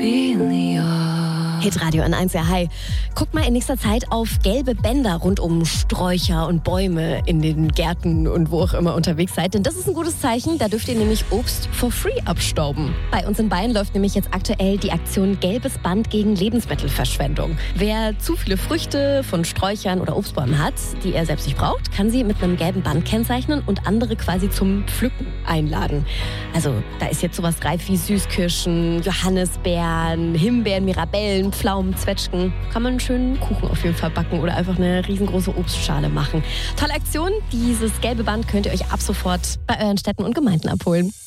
Hitradio N1, ja, hi. Guckt mal in nächster Zeit auf gelbe Bänder rund um Sträucher und Bäume in den Gärten und wo auch immer unterwegs seid. Denn das ist ein gutes Zeichen, da dürft ihr nämlich Obst for free abstauben. Bei uns in Bayern läuft nämlich jetzt aktuell die Aktion Gelbes Band gegen Lebensmittelverschwendung. Wer zu viele Früchte von Sträuchern oder Obstbäumen hat, die er selbst nicht braucht, kann sie mit einem gelben Band kennzeichnen und andere quasi zum Pflücken einladen. Also da ist jetzt sowas reif wie Süßkirschen, Johannisbeeren, Himbeeren, Mirabellen, Pflaumen, Zwetschgen. Kann man einen schönen Kuchen auf jeden Fall backen oder einfach eine riesengroße Obstschale machen. Tolle Aktion. Dieses gelbe Band könnt ihr euch ab sofort bei euren Städten und Gemeinden abholen.